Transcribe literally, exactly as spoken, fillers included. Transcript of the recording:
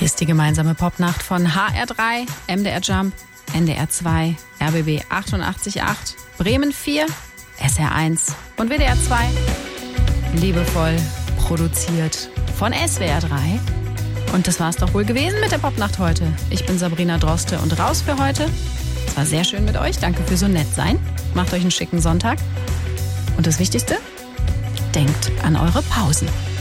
ist die gemeinsame Popnacht von H R drei, M D R Jump, N D R zwei, R B B achtundachtzig Komma acht, Bremen vier, S R eins und W D R zwei. Liebevoll produziert von S W R drei. Und das war's doch wohl gewesen mit der Popnacht heute. Ich bin Sabrina Droste und raus für heute. Es war sehr schön mit euch. Danke für so nett sein. Macht euch einen schicken Sonntag. Und das Wichtigste, denkt an eure Pausen.